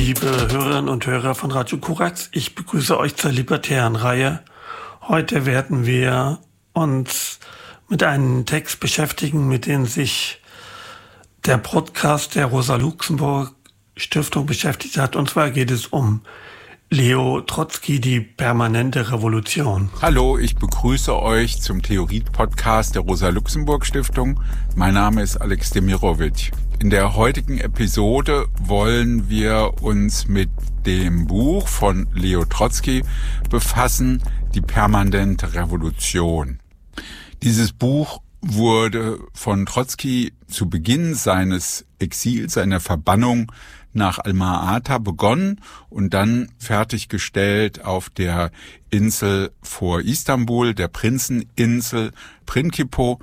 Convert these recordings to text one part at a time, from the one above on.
Liebe Hörerinnen und Hörer von Radio Korax, ich begrüße euch zur libertären Reihe. Heute werden wir uns mit einem Text beschäftigen, mit dem sich der Podcast der Rosa-Luxemburg-Stiftung beschäftigt hat. Und zwar geht es um Leo Trotzki, die permanente Revolution. Hallo, ich begrüße euch zum Theorie-Podcast der Rosa-Luxemburg-Stiftung. Mein Name ist Alex Demirovic. In der heutigen Episode wollen wir uns mit dem Buch von Leo Trotzki befassen, Die permanente Revolution. Dieses Buch wurde von Trotzki zu Beginn seines Exils, seiner Verbannung nach Alma-Ata begonnen und dann fertiggestellt auf der Insel vor Istanbul, der Prinzeninsel Principo,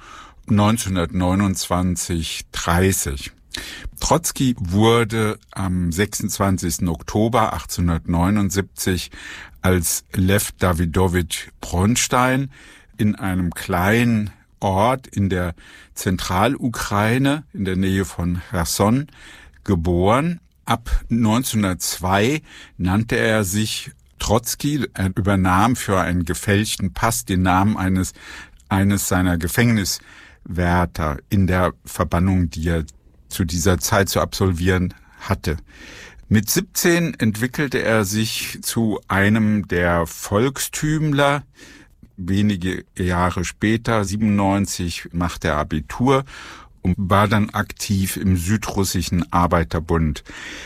1929-30. Trotzki wurde am 26. Oktober 1879 als Lew Dawidowitsch Bronstein in einem kleinen Ort in der Zentralukraine in der Nähe von Cherson geboren. Ab 1902 nannte er sich Trotzki. Er übernahm für einen gefälschten Pass den Namen eines seiner Gefängniswärter in der Verbannung, die er zu dieser Zeit zu absolvieren hatte. Mit 17 entwickelte er sich zu einem der Volkstümler. Wenige Jahre später, 97, machte er Abitur und war dann aktiv im Südrussischen Arbeiterbund.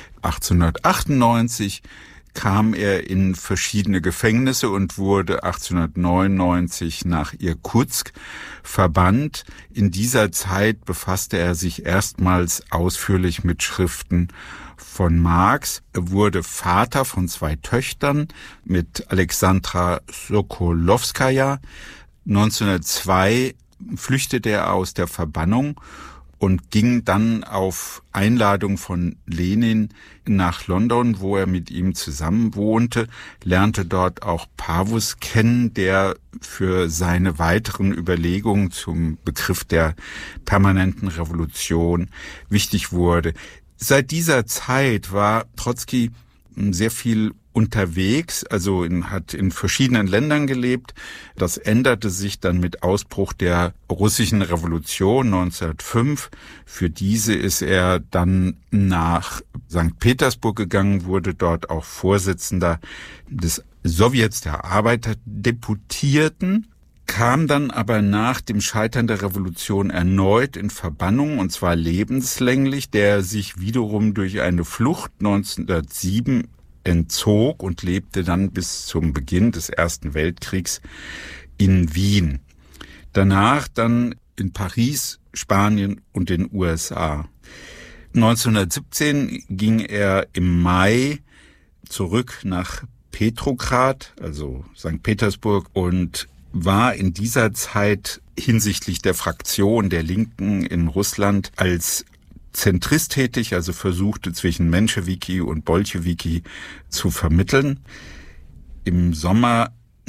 1898 kam er in verschiedene Gefängnisse und wurde 1899 nach Irkutsk verbannt. In dieser Zeit befasste er sich erstmals ausführlich mit Schriften von Marx. Er wurde Vater von 2 Töchtern mit Alexandra Sokolowskaja. 1902 flüchtete er aus der Verbannung und ging dann auf Einladung von Lenin nach London, wo er mit ihm zusammen wohnte, lernte dort auch Pavus kennen, der für seine weiteren Überlegungen zum Begriff der permanenten Revolution wichtig wurde. Seit dieser Zeit war Trotzki sehr viel unterwegs, hat in verschiedenen Ländern gelebt. Das änderte sich dann mit Ausbruch der russischen Revolution 1905. Für diese ist er dann nach St. Petersburg gegangen, wurde dort auch Vorsitzender des Sowjets der Arbeiterdeputierten, kam dann aber nach dem Scheitern der Revolution erneut in Verbannung, und zwar lebenslänglich, der sich wiederum durch eine Flucht 1907 entzog und lebte dann bis zum Beginn des Ersten Weltkriegs in Wien. Danach dann in Paris, Spanien und den USA. 1917 ging er im Mai zurück nach Petrograd, also St. Petersburg, und war in dieser Zeit hinsichtlich der Fraktion der Linken in Russland als Zentrist tätig, also versuchte zwischen Menschewiki und Bolschewiki zu vermitteln. Im Sommer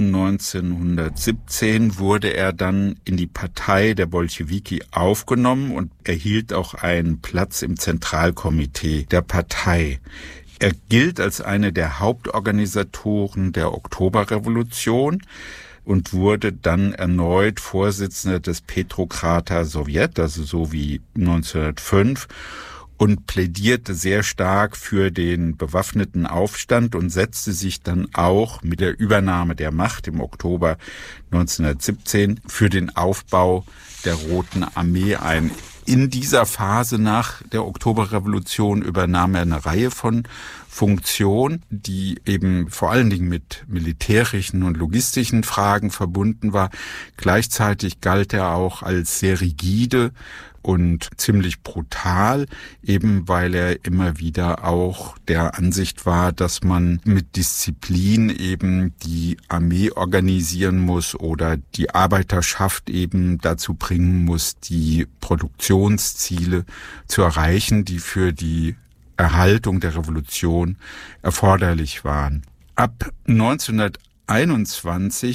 1917 wurde er dann in die Partei der Bolschewiki aufgenommen und erhielt auch einen Platz im Zentralkomitee der Partei. Er gilt als einer der Hauptorganisatoren der Oktoberrevolution und wurde dann erneut Vorsitzender des Petrograder Sowjet, also so wie 1905, und plädierte sehr stark für den bewaffneten Aufstand und setzte sich dann auch mit der Übernahme der Macht im Oktober 1917 für den Aufbau der Roten Armee ein. In dieser Phase nach der Oktoberrevolution übernahm er eine Reihe von Funktionen, die eben vor allen Dingen mit militärischen und logistischen Fragen verbunden war. Gleichzeitig galt er auch als sehr rigide und ziemlich brutal, eben weil er immer wieder auch der Ansicht war, dass man mit Disziplin eben die Armee organisieren muss oder die Arbeiterschaft eben dazu bringen muss, die Produktionsziele zu erreichen, die für die Erhaltung der Revolution erforderlich waren. Ab 1921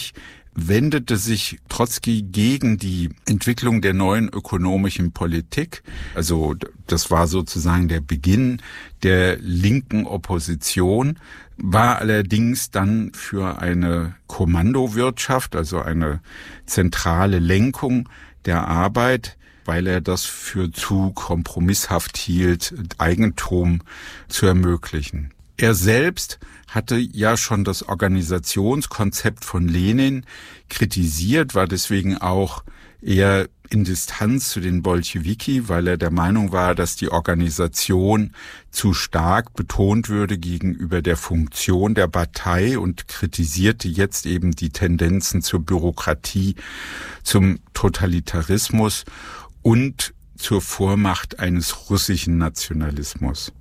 wendete sich Trotzki gegen die Entwicklung der neuen ökonomischen Politik. Also das war sozusagen der Beginn der linken Opposition, war allerdings dann für eine Kommandowirtschaft, also eine zentrale Lenkung der Arbeit, weil er das für zu kompromisshaft hielt, Eigentum zu ermöglichen. Er selbst hatte ja schon das Organisationskonzept von Lenin kritisiert, war deswegen auch eher in Distanz zu den Bolschewiki, weil er der Meinung war, dass die Organisation zu stark betont würde gegenüber der Funktion der Partei und kritisierte jetzt eben die Tendenzen zur Bürokratie, zum Totalitarismus und zur Vormacht eines russischen Nationalismus.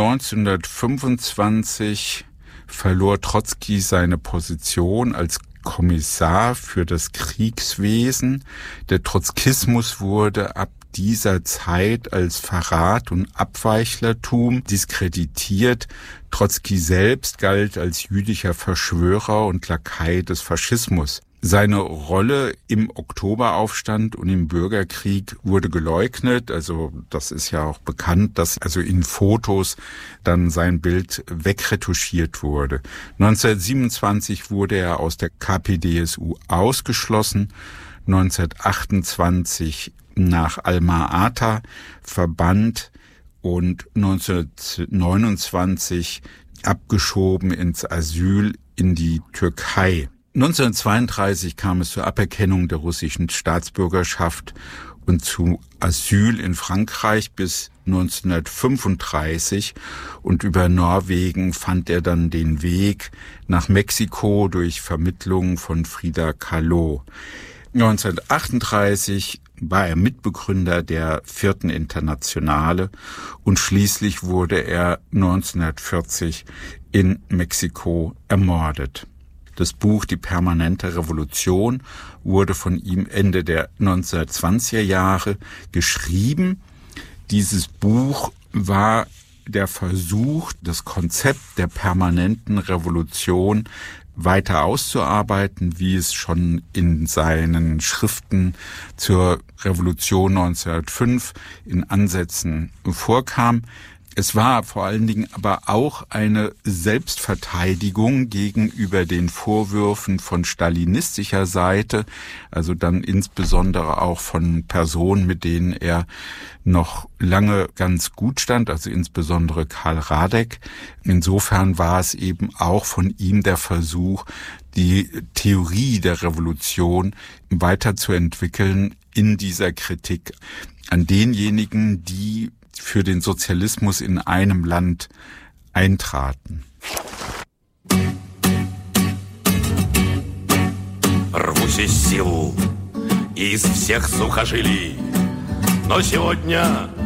1925 verlor Trotzki seine Position als Kommissar für das Kriegswesen. Der Trotzkismus wurde ab dieser Zeit als Verrat und Abweichlertum diskreditiert. Trotzki selbst galt als jüdischer Verschwörer und Lakai des Faschismus. Seine Rolle im Oktoberaufstand und im Bürgerkrieg wurde geleugnet. Also das ist ja auch bekannt, dass also in Fotos dann sein Bild wegretuschiert wurde. 1927 wurde er aus der KPdSU ausgeschlossen. 1928 nach Alma-Ata verbannt und 1929 abgeschoben ins Asyl in die Türkei. 1932 kam es zur Aberkennung der russischen Staatsbürgerschaft und zu Asyl in Frankreich bis 1935 und über Norwegen fand er dann den Weg nach Mexiko durch Vermittlung von Frida Kahlo. 1938 war er Mitbegründer der 4. Internationale und schließlich wurde er 1940 in Mexiko ermordet. Das Buch Die permanente Revolution wurde von ihm Ende der 1920er Jahre geschrieben. Dieses Buch war der Versuch, das Konzept der permanenten Revolution weiter auszuarbeiten, wie es schon in seinen Schriften zur Revolution 1905 in Ansätzen vorkam. Es war vor allen Dingen aber auch eine Selbstverteidigung gegenüber den Vorwürfen von stalinistischer Seite, also dann insbesondere auch von Personen, mit denen er noch lange ganz gut stand, also insbesondere Karl Radek. Insofern war es eben auch von ihm der Versuch, die Theorie der Revolution weiterzuentwickeln in dieser Kritik an denjenigen, die für den Sozialismus in einem Land eintraten. Рвусь из сил, из всех сухожилий, но сегодня